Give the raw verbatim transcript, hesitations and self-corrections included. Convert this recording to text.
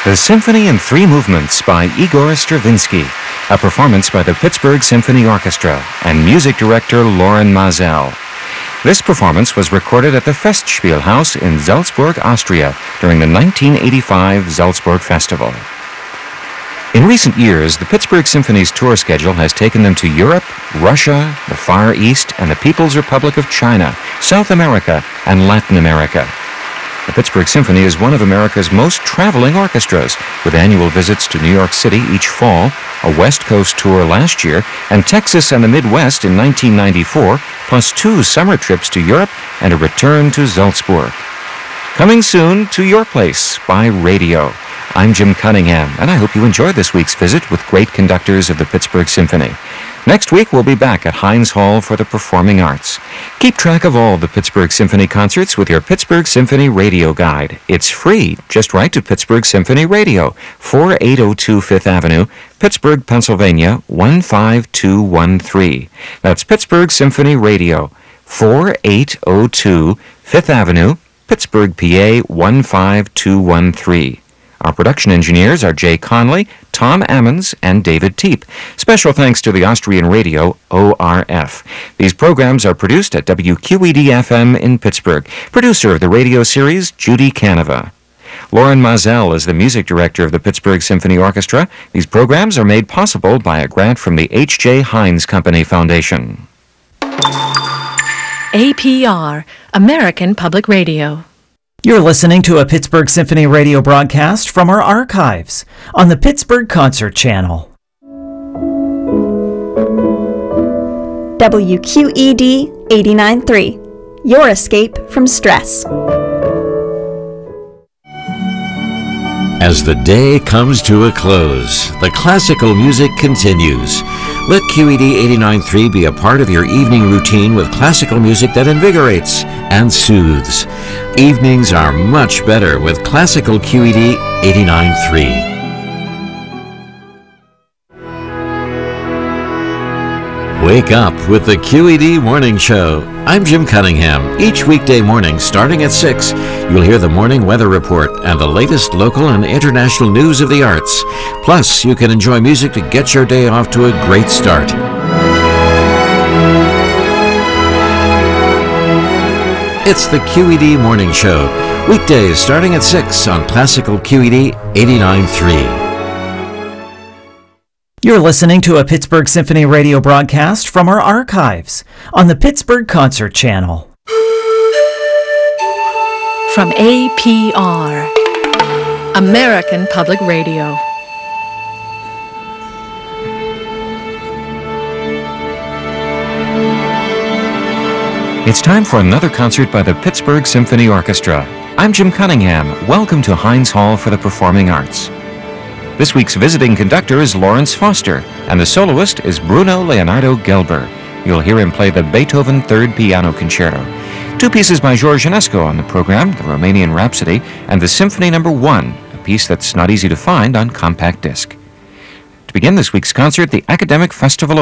The Symphony in Three Movements by Igor Stravinsky, a performance by the Pittsburgh Symphony Orchestra and music director Loren Maazel. This performance was recorded at the Festspielhaus in Salzburg, Austria during the nineteen eighty-five Salzburg Festival. In recent years, the Pittsburgh Symphony's tour schedule has taken them to Europe, Russia, the Far East, and the People's Republic of China, South America, and Latin America. The Pittsburgh Symphony is one of America's most traveling orchestras, with annual visits to New York City each fall, a West Coast tour last year, and Texas and the Midwest in nineteen ninety-four, plus two summer trips to Europe and a return to Salzburg. Coming soon to your place by radio. I'm Jim Cunningham, and I hope you enjoyed this week's visit with great conductors of the Pittsburgh Symphony. Next week, we'll be back at Heinz Hall for the Performing Arts. Keep track of all the Pittsburgh Symphony concerts with your Pittsburgh Symphony Radio Guide. It's free. Just write to Pittsburgh Symphony Radio, forty-eight oh two Fifth Avenue, Pittsburgh, Pennsylvania, one five two one three. That's Pittsburgh Symphony Radio, forty-eight oh two Fifth Avenue, Pittsburgh, P A, one five two one three. Our production engineers are Jay Conley, Tom Ammons, and David Teep. Special thanks to the Austrian radio, O R F. These programs are produced at W Q E D F M in Pittsburgh. Producer of the radio series, Judy Canova. Loren Maazel is the music director of the Pittsburgh Symphony Orchestra. These programs are made possible by a grant from the H J. Heinz Company Foundation. A P R, American Public Radio. You're listening to a Pittsburgh Symphony radio broadcast from our archives on the Pittsburgh Concert Channel. W Q E D eighty-nine point three, your escape from stress. As the day comes to a close, the classical music continues. Let Q E D eighty-nine point three be a part of your evening routine with classical music that invigorates and soothes. Evenings are much better with classical Q E D eighty-nine point three. Wake up with the Q E D Morning Show. I'm Jim Cunningham. Each weekday morning, starting at six, you'll hear the morning weather report and the latest local and international news of the arts. Plus, you can enjoy music to get your day off to a great start. It's the Q E D Morning Show. Weekdays starting at six on Classical Q E D eighty-nine point three. You're listening to a Pittsburgh Symphony radio broadcast from our archives on the Pittsburgh Concert Channel. From A P R, American Public Radio. It's time for another concert by the Pittsburgh Symphony Orchestra. I'm Jim Cunningham. Welcome to Heinz Hall for the Performing Arts. This week's visiting conductor is Lawrence Foster, and the soloist is Bruno Leonardo Gelber. You'll hear him play the Beethoven Third Piano Concerto. Two pieces by George Enescu on the program, the Romanian Rhapsody, and the Symphony Number One, a piece that's not easy to find on compact disc. To begin this week's concert, the Academic Festival